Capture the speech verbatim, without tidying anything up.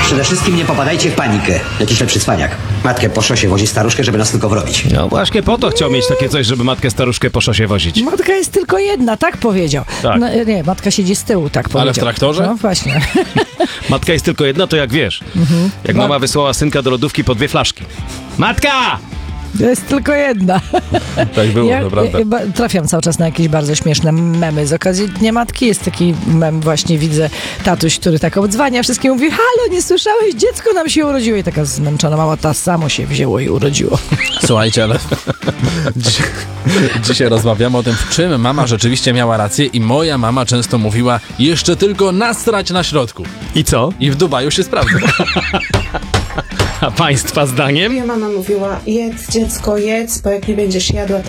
Przede wszystkim nie popadajcie w panikę. Jakiś lepszy cwaniak. Matkę po szosie wozi staruszkę, żeby nas tylko wrobić. No właśnie po to chciał mieć takie coś, żeby matkę staruszkę po szosie wozić. Matka jest tylko jedna, tak powiedział. Tak. No, nie, matka siedzi z tyłu, tak powiedział. Ale w traktorze? No właśnie. Matka jest tylko jedna, to jak wiesz. Jak mama wysłała synka do lodówki po dwie flaszki. Matka! Jest tylko jedna. Tak było, Ja, to prawda. ja, ba- trafiam cały czas na jakieś bardzo śmieszne memy. Z okazji Dnia Matki jest taki mem, właśnie widzę tatuś, który tak obdzwania wszystkim, mówi: halo, nie słyszałeś? Dziecko nam się urodziło. I taka zmęczona mama, ta samo się wzięło i urodziło. Słuchajcie, ale Dziś, dzisiaj rozmawiamy o tym, w czym mama rzeczywiście miała rację i moja mama często mówiła: jeszcze tylko nastrać na środku. I co? I w Dubaju się sprawdza. A państwa zdaniem? Moja mama mówiła: jedz dziecko, jedz, bo jak nie będziesz jadła,